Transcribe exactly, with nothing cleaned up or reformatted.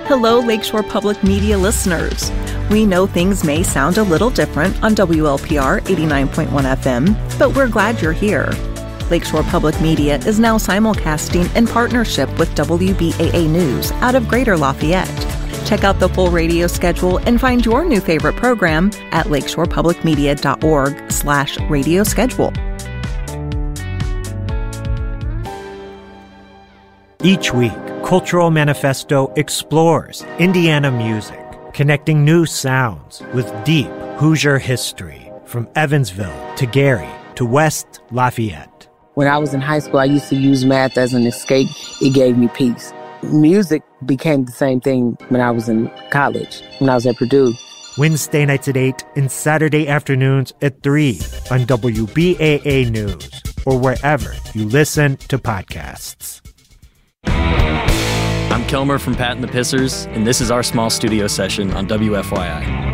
Hello, Lakeshore Public Media listeners. We know things may sound a little different on W L P R eighty-nine point one F M, but we're glad you're here. Lakeshore Public Media is now simulcasting in partnership with W B A A News out of Greater Lafayette. Check out the full radio schedule and find your new favorite program at lakeshorepublicmedia.org slash radio schedule. Each week, Cultural Manifesto explores Indiana music, connecting new sounds with deep Hoosier history from Evansville to Gary to West Lafayette. When I was in high school, I used to use math as an escape. It gave me peace. Music became the same thing when I was in college, when I was at Purdue. Wednesday nights at eight and Saturday afternoons at three on W B A A News or wherever you listen to podcasts. I'm Kelmer from Pat and the Pissers, and this is our small studio session on W F Y I.